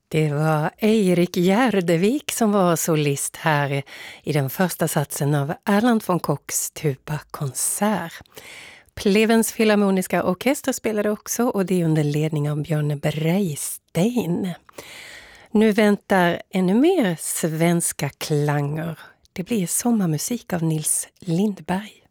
Det var Eirik Gärdevik som var solist här i den första satsen av Erland von Kochs tuba-konsert. Plevens Filharmoniska Orkester spelade också, och det är under ledning av Björn Breistein. Nu väntar ännu mer svenska klanger. Det blir sommarmusik av Nils Lindberg.